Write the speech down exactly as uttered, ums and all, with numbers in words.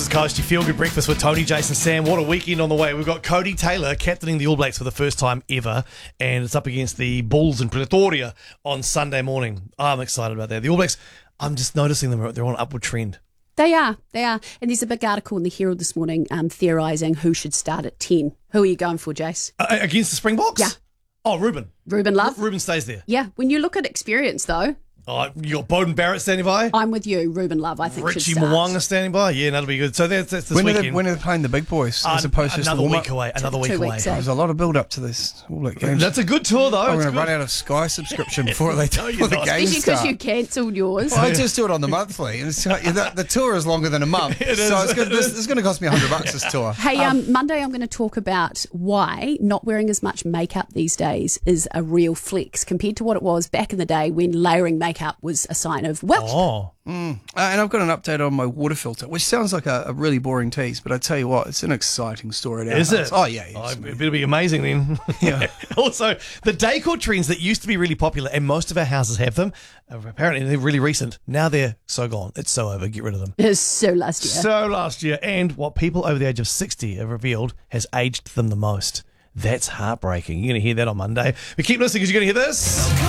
Coast to Coast, your feel-good breakfast with Tony, Jason, Sam. What a weekend on the way. We've got Cody Taylor captaining the All Blacks for the first time ever, and it's up against the Bulls in Pretoria on Sunday morning. I'm excited about that. The All Blacks, I'm just noticing them, they're on an upward trend. They are, they are. And there's a big article in the Herald this morning um, theorising who should start at ten. Who are you going for, Jace? Uh, against the Springboks? Yeah. Oh, Ruben. Ruben Love? Ruben stays there. Yeah. When you look at experience, though, Oh, you got Bowden Barrett standing by. I'm with you. Ruben Love, I think, Richie should start. Mwanga standing by. Yeah, that'll be good. So that's, that's this when weekend. Are they, when are they playing the big boys Uh, as opposed to just another the week away. Another Two- week two away. weeks, eh? There's a lot of build up to this All Black games. That's a good tour, though. I'm It's going to good. run out of Sky subscription before they No, you're before the not. games Especially because start. you cancelled yours. I just do it on the monthly, and it's, the, the tour is longer than a month, It so is. it's going, this, it's going to cost me a hundred bucks this tour. Hey, um, Monday I'm going to talk about why not wearing as much makeup these days is a real flex compared to what it was back in the day when layering makeup was a sign of wealth. Oh. Mm. Uh, and I've got an update on my water filter, which sounds like a, a really boring tease, but I tell you what, it's an exciting story. At our Is house. it? Oh yeah, Oh, yes. it better be amazing then. Yeah. Also, the decor trends that used to be really popular, and most of our houses have them, uh, apparently they're really recent. Now they're so gone. It's so over. Get rid of them. It was so last year. So last year, and what people over the age of sixty have revealed has aged them the most. That's heartbreaking. You're going to hear that on Monday. But keep listening because you're going to hear this.